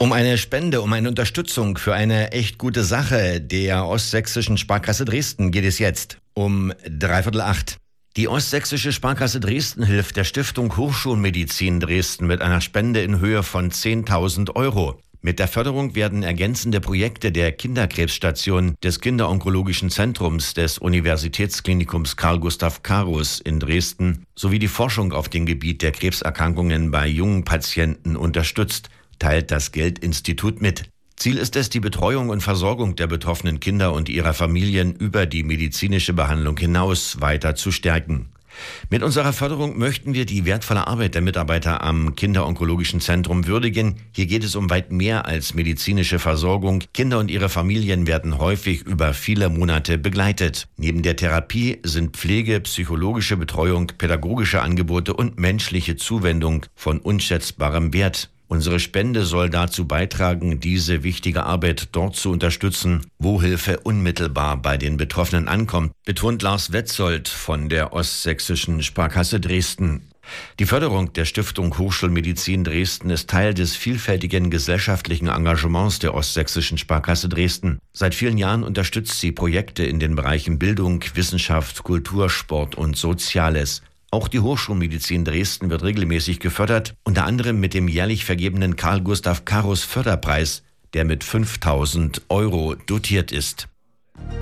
Um eine Spende, um eine Unterstützung für eine echt gute Sache der Ostsächsischen Sparkasse Dresden geht es jetzt um 7:45. Die Ostsächsische Sparkasse Dresden hilft der Stiftung Hochschulmedizin Dresden mit einer Spende in Höhe von 10.000 Euro. Mit der Förderung werden ergänzende Projekte der Kinderkrebsstation, des Kinderonkologischen Zentrums des Universitätsklinikums Carl Gustav Carus in Dresden sowie die Forschung auf dem Gebiet der Krebserkrankungen bei jungen Patienten unterstützt, teilt das Geldinstitut mit. Ziel ist es, die Betreuung und Versorgung der betroffenen Kinder und ihrer Familien über die medizinische Behandlung hinaus weiter zu stärken. Mit unserer Förderung möchten wir die wertvolle Arbeit der Mitarbeiter am Kinderonkologischen Zentrum würdigen. Hier geht es um weit mehr als medizinische Versorgung. Kinder und ihre Familien werden häufig über viele Monate begleitet. Neben der Therapie sind Pflege, psychologische Betreuung, pädagogische Angebote und menschliche Zuwendung von unschätzbarem Wert. Unsere Spende soll dazu beitragen, diese wichtige Arbeit dort zu unterstützen, wo Hilfe unmittelbar bei den Betroffenen ankommt, betont Lars Wetzold von der Ostsächsischen Sparkasse Dresden. Die Förderung der Stiftung Hochschulmedizin Dresden ist Teil des vielfältigen gesellschaftlichen Engagements der Ostsächsischen Sparkasse Dresden. Seit vielen Jahren unterstützt sie Projekte in den Bereichen Bildung, Wissenschaft, Kultur, Sport und Soziales. Auch die Hochschulmedizin Dresden wird regelmäßig gefördert, unter anderem mit dem jährlich vergebenen Carl Gustav Carus Förderpreis, der mit 5.000 Euro dotiert ist.